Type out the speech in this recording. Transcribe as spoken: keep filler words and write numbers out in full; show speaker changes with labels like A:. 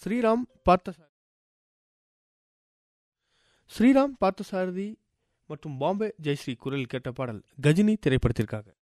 A: ஸ்ரீராம் பார்த்தசாரதி ஸ்ரீராம் பார்த்தசாரதி மற்றும் பாம்பே ஜெயஸ்ரீ குரல் கேட்ட பாடல் கஜினி திரைப்படத்திற்காக.